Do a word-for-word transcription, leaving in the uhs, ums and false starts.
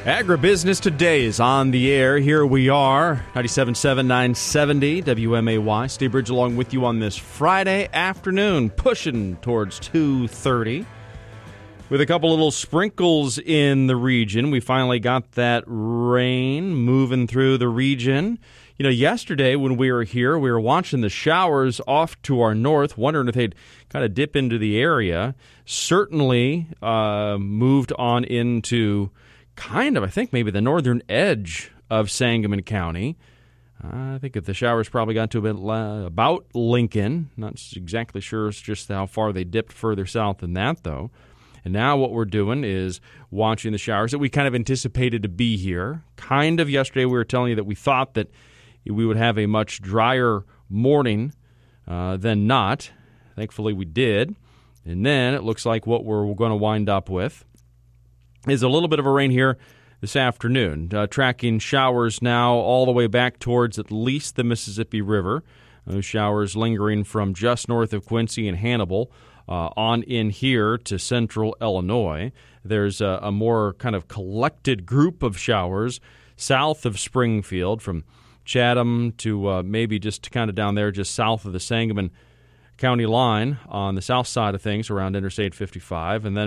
Agribusiness Today is on the air. Here we are, ninety-seven point seven, nine seventy W M A Y. Steve Bridge along with you on this Friday afternoon, pushing towards two thirty. With a couple little sprinkles in the region. We finally got that rain moving through the region. You know, yesterday when we were here, we were watching the showers off to our north, wondering if they'd kind of dip into the area. Certainly uh, moved on into kind of, I think, maybe the northern edge of Sangamon County. Uh, I think if the showers probably got to about, about Lincoln. Not exactly sure just how far they dipped further south than that, though. And now what we're doing is watching the showers that we kind of anticipated to be here. Kind of yesterday we were telling you that we thought that we would have a much drier morning uh, than not. Thankfully we did. And then it looks like what we're going to wind up with is a little bit of a rain here this afternoon. Uh, tracking showers now all the way back towards at least the Mississippi River. Those showers lingering from just north of Quincy and Hannibal uh, on in here to central Illinois. There's a, a more kind of collected group of showers south of Springfield from Chatham to uh, maybe just kind of down there just south of the Sangamon County line on the south side of things around Interstate fifty-five. And then